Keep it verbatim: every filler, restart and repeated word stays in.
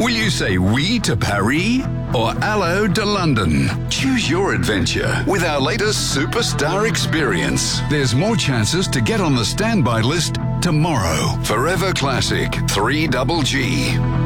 Will you say oui to Paris or hello to London? Choose your adventure with our latest superstar experience. There's more chances to get on the standby list tomorrow. Forever Classic three G G.